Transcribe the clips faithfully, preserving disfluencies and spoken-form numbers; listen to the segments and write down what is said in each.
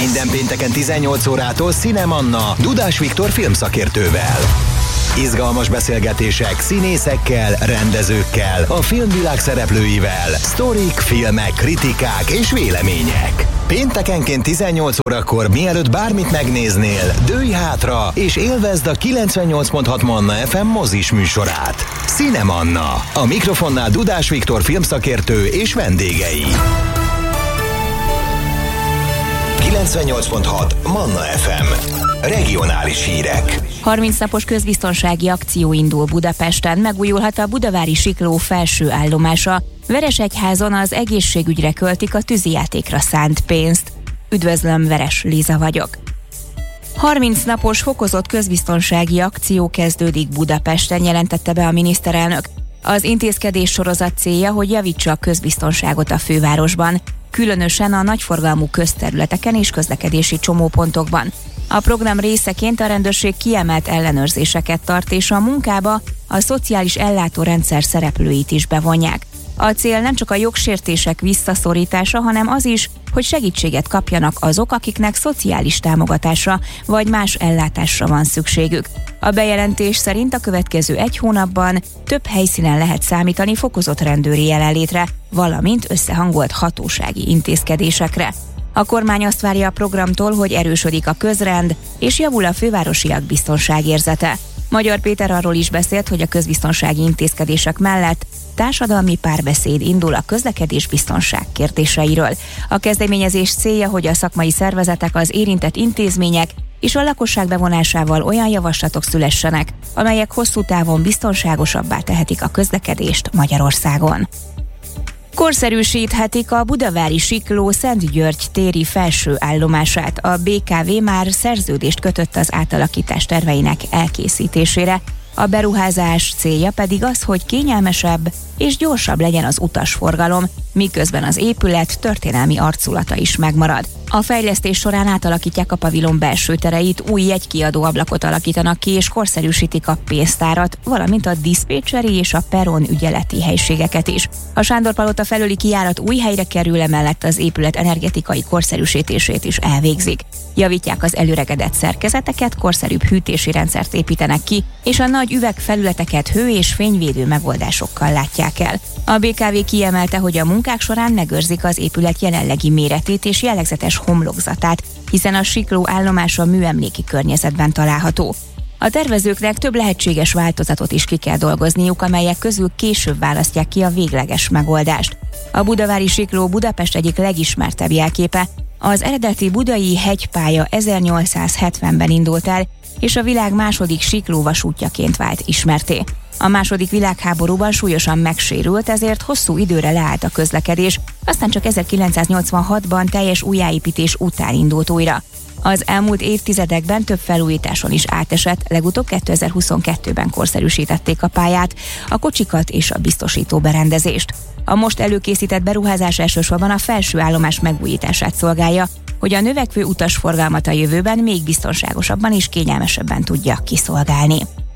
Minden pénteken tizennyolc órától Cinemanna Dudás Viktor filmszakértővel. Izgalmas beszélgetések színészekkel, rendezőkkel, a filmvilág szereplőivel, sztorik, filmek, kritikák és vélemények. Péntekenként tizennyolc órakor, mielőtt bármit megnéznél, dőlj hátra és élvezd a kilencvennyolc pont hat Manna ef em mozis műsorát. Cinemanna. A mikrofonnál Dudás Viktor filmszakértő és vendégei. kilencvennyolc pont hat Manna ef em. Regionális hírek. harminc napos közbiztonsági akció indul Budapesten, megújulhat a budavári Sikló felső állomása. Veresegyházon az egészségügyre költik a tűzijátékra szánt pénzt. Üdvözlöm, Veres Liza vagyok. harminc napos fokozott közbiztonsági akció kezdődik Budapesten, jelentette be a miniszterelnök. Az intézkedés sorozat célja, hogy javítsa a közbiztonságot a fővárosban, különösen a nagyforgalmú közterületeken és közlekedési csomópontokban. A program részeként a rendőrség kiemelt ellenőrzéseket tart, és a munkába a szociális ellátórendszer szereplőit is bevonják. A cél nem csak a jogsértések visszaszorítása, hanem az is, hogy segítséget kapjanak azok, akiknek szociális támogatásra vagy más ellátásra van szükségük. A bejelentés szerint a következő egy hónapban több helyszínen lehet számítani fokozott rendőri jelenlétre, valamint összehangolt hatósági intézkedésekre. A kormány azt várja a programtól, hogy erősödik a közrend, és javul a fővárosiak biztonságérzete. Magyar Péter arról is beszélt, hogy a közbiztonsági intézkedések mellett társadalmi párbeszéd indul a közlekedés biztonság kérdéseiről. A kezdeményezés célja, hogy a szakmai szervezetek, az érintett intézmények és a lakosság bevonásával olyan javaslatok szülessenek, amelyek hosszú távon biztonságosabbá tehetik a közlekedést Magyarországon. Korszerűsíthetik a budavári Sikló Szent-György téri felső állomását. A bé ká vé már szerződést kötött az átalakítás terveinek elkészítésére. A beruházás célja pedig az, hogy kényelmesebb és gyorsabb legyen az utasforgalom, miközben az épület történelmi arculata is megmarad. A fejlesztés során átalakítják a pavilon belső tereit, új jegykiadó ablakot alakítanak ki és korszerűsítik a pénztárat, valamint a diszpécseri és a peron ügyeleti helységeket is. A Sándor-palota felőli kijárat új helyre kerül, emellett az épület energetikai korszerűsítését is elvégzik. Javítják az előregedett szerkezeteket, korszerűbb hűtési rendszert építenek ki, és a nagy üvegfelületeket hő- és fényvédő megoldásokkal látják el. A bé ká vé kiemelte, hogy a munkák során megőrzik az épület jelenlegi méretét és jellegzetes homlokzatát, hiszen a Sikló állomása műemléki környezetben található. A tervezőknek több lehetséges változatot is ki kell dolgozniuk, amelyek közül később választják ki a végleges megoldást. A budavári Sikló Budapest egyik legismertebb jelképe. Az eredeti budai hegypálya ezernyolcszázhetvenben indult el, és a világ második siklóvasútjaként vált ismertté. A második világháborúban súlyosan megsérült, ezért hosszú időre leállt a közlekedés, aztán csak ezerkilencszáznyolcvanhatban teljes újjáépítés után indult újra. Az elmúlt évtizedekben több felújításon is átesett, legutóbb kétezer-huszonkettőben korszerűsítették a pályát, a kocsikat és a biztosító berendezést. A most előkészített beruházás elsősorban a felső állomás megújítását szolgálja, hogy a növekvő utasforgalmat a jövőben még biztonságosabban és kényelmesebben tudja kiszolgálni.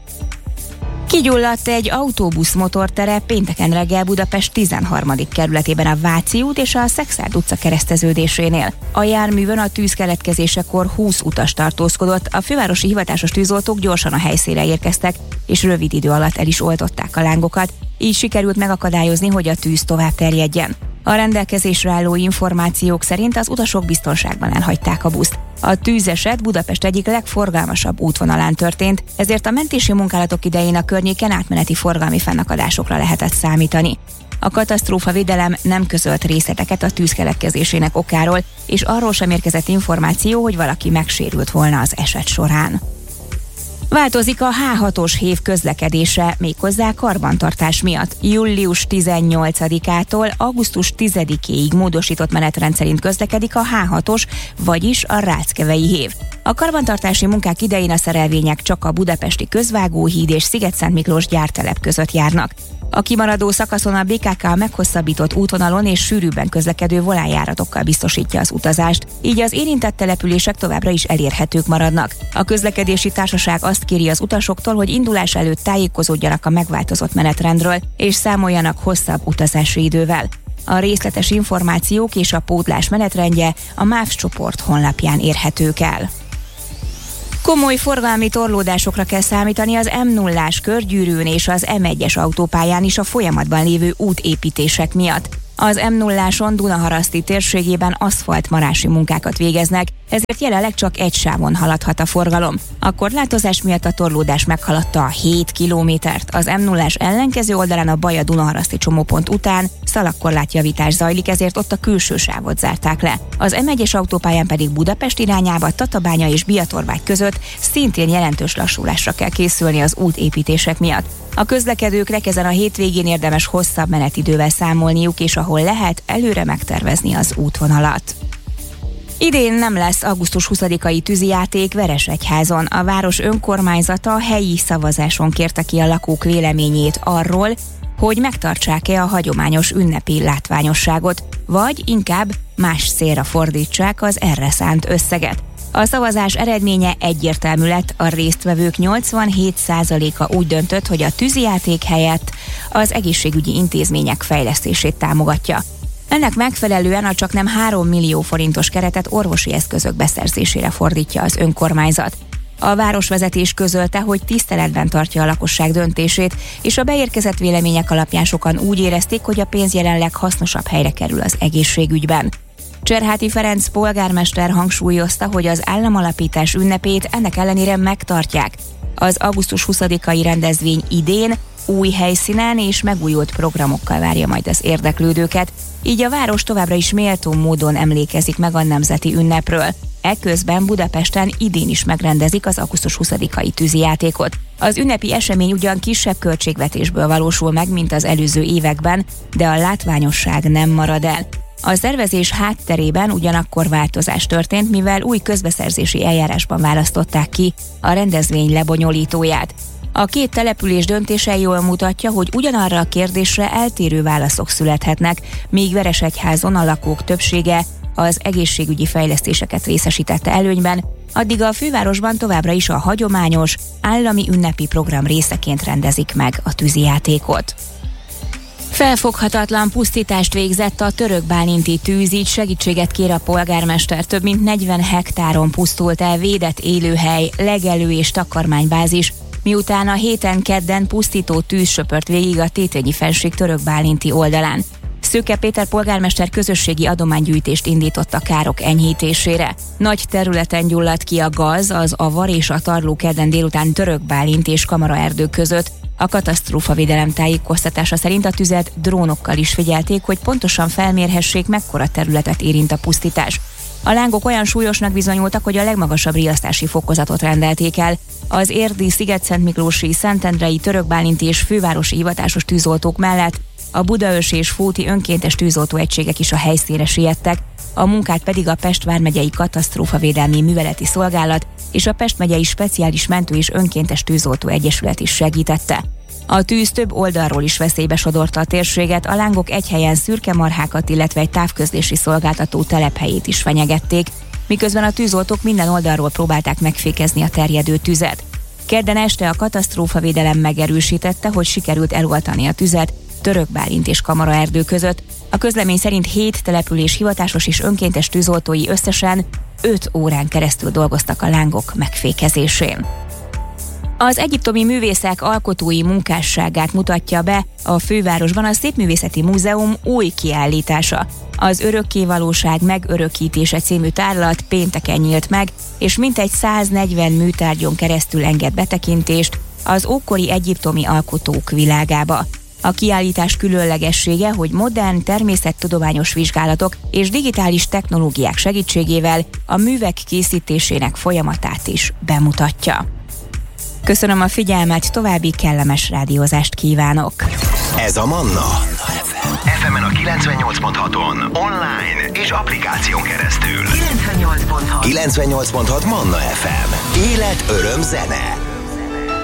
Kigyulladt egy autóbusz motortere pénteken reggel Budapest tizenharmadik kerületében a Váci út és a Szekszárd utca kereszteződésénél. A járművön a tűz keletkezésekor húsz utas tartózkodott, a fővárosi hivatásos tűzoltók gyorsan a helyszínre érkeztek, és rövid idő alatt el is oltották a lángokat, így sikerült megakadályozni, hogy a tűz tovább terjedjen. A rendelkezésre álló információk szerint az utasok biztonságban elhagyták a buszt. A tűzeset Budapest egyik legforgalmasabb útvonalán történt, ezért a mentési munkálatok idején a környéken átmeneti forgalmi fennakadásokra lehetett számítani. A katasztrófavédelem nem közölt részleteket a tűz keletkezésének okáról, és arról sem érkezett információ, hogy valaki megsérült volna az eset során. Változik a há hatos hév közlekedése, méghozzá karbantartás miatt. július tizennyolcadikától augusztus tizedikéig módosított menetrend szerint közlekedik a há hatos, vagyis a Ráckevei hév. A karbantartási munkák idején a szerelvények csak a budapesti Közvágóhíd és Sziget-Szent Miklós gyártelep között járnak. A kimaradó szakaszon a bé ká ká meghosszabbított útvonalon és sűrűbben közlekedő volánjáratokkal biztosítja az utazást, így az érintett települések továbbra is elérhetők maradnak. A közlekedési társaság azt kéri az utasoktól, hogy indulás előtt tájékozódjanak a megváltozott menetrendről, és számoljanak hosszabb utazási idővel. A részletes információk és a pótlás menetrendje a MÁV csoport honlapján érhetők el. Komoly forgalmi torlódásokra kell számítani az em nullás körgyűrűn és az em egyes autópályán is a folyamatban lévő útépítések miatt. Az em nulláson Dunaharaszti térségében aszfaltmarási munkákat végeznek, ezért jelenleg csak egy sávon haladhat a forgalom. A korlátozás miatt a torlódás meghaladta a hét kilométert. Az em nullás ellenkező oldalán a Baja-Dunaharaszti csomópont után szalagkorlátjavítás zajlik, ezért ott a külső sávot zárták le. Az em egyes autópályán pedig Budapest irányába, Tatabánya és Biatorvágy között szintén jelentős lassulásra kell készülni az útépítések miatt. A közlekedőknek ezen a hétvégén érdemes hosszabb menetidővel számolniuk, és ahol lehet, előre megtervezni az útvonalat. Idén nem lesz augusztus huszadikai tűzijáték Veresegyházon. A város önkormányzata helyi szavazáson kérte ki a lakók véleményét arról, hogy megtartsák-e a hagyományos ünnepi látványosságot, vagy inkább más célra fordítsák az erre szánt összeget. A szavazás eredménye egyértelmű lett, a résztvevők nyolcvanhét százaléka úgy döntött, hogy a tűzijáték helyett az egészségügyi intézmények fejlesztését támogatja. Ennek megfelelően a csaknem három millió forintos keretet orvosi eszközök beszerzésére fordítja az önkormányzat. A városvezetés közölte, hogy tiszteletben tartja a lakosság döntését, és a beérkezett vélemények alapján sokan úgy érezték, hogy a pénz jelenleg hasznosabb helyre kerül az egészségügyben. Cserháti Ferenc polgármester hangsúlyozta, hogy az államalapítás ünnepét ennek ellenére megtartják. Az augusztus huszadikai rendezvény idén új helyszínen és megújult programokkal várja majd az érdeklődőket, így a város továbbra is méltó módon emlékezik meg a nemzeti ünnepről. Eközben Budapesten idén is megrendezik az augusztus huszadikai tűzijátékot. Az ünnepi esemény ugyan kisebb költségvetésből valósul meg, mint az előző években, de a látványosság nem marad el. A szervezés hátterében ugyanakkor változás történt, mivel új közbeszerzési eljárásban választották ki a rendezvény lebonyolítóját. A két település döntése jól mutatja, hogy ugyanarra a kérdésre eltérő válaszok születhetnek, míg Veresegyházon a lakók többsége az egészségügyi fejlesztéseket részesítette előnyben, addig a fővárosban továbbra is a hagyományos, állami ünnepi program részeként rendezik meg a tűzijátékot. Felfoghatatlan pusztítást végzett a törökbálinti tűz, így segítséget kér a polgármester. Több mint negyven hektáron pusztult el védett élőhely, legelő és takarmánybázis, miután a héten kedden pusztító tűz söpört végig a Tétényi-fennsík törökbálinti oldalán. Szőke Péter polgármester közösségi adománygyűjtést indított a károk enyhítésére. Nagy területen gyulladt ki a gaz, az avar és a tarló kedden délután Törökbálint és Kamaraerdő között. A katasztrófavédelem tájékoztatása szerint a tüzet drónokkal is figyelték, hogy pontosan felmérhessék, mekkora területet érint a pusztítás. A lángok olyan súlyosnak bizonyultak, hogy a legmagasabb riasztási fokozatot rendelték el. Az érdi, Szigetszentmiklósi, Szentendrei, Törökbálinti és fővárosi hivatásos tűzoltók mellett a budaörsi és fóti önkéntes tűzoltó egységek is a helyszínre siettek, a munkát pedig a Pest vármegyei katasztrófavédelmi műveleti szolgálat és a Pest megyei speciális mentő és önkéntes tűzoltó egyesület is segítette. A tűz több oldalról is veszélybe sodorta a térséget, a lángok egy helyen szürkemarhákat, illetve egy távközlési szolgáltató telephelyét is fenyegették, miközben a tűzoltók minden oldalról próbálták megfékezni a terjedő tüzet. Kedden este a katasztrófavédelem megerősítette, hogy sikerült eloltani a tüzet Törökbálint és Kamaraerdő között. A közlemény szerint hét település hivatásos és önkéntes tűzoltói összesen öt órán keresztül dolgoztak a lángok megfékezésén. Az egyiptomi művészek alkotói munkásságát mutatja be a fővárosban a Szépművészeti Múzeum új kiállítása. Az Örökkévalóság megörökítése című tárlat pénteken nyílt meg, és mintegy száznegyven műtárgyon keresztül enged betekintést az ókori egyiptomi alkotók világába. A kiállítás különlegessége, hogy modern természettudományos vizsgálatok és digitális technológiák segítségével a művek készítésének folyamatát is bemutatja. Köszönöm a figyelmet, további kellemes rádiózást kívánok! Ez a Manna. ef emen a kilencvennyolc pont haton, online és applikáción keresztül. kilencvennyolc pont hat kilencvennyolc pont hat Manna ef em. Élet, öröm, zene.